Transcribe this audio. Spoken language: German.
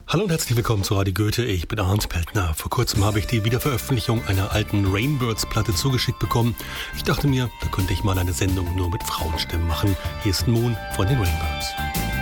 Hallo und herzlich willkommen zu Radio Goethe. Ich bin Arndt Peltner. Vor kurzem habe ich die Wiederveröffentlichung einer alten Rainbirds-Platte zugeschickt bekommen. Ich dachte mir, da könnte ich mal eine Sendung nur mit Frauenstimmen machen. Hier ist Moon von den Rainbirds.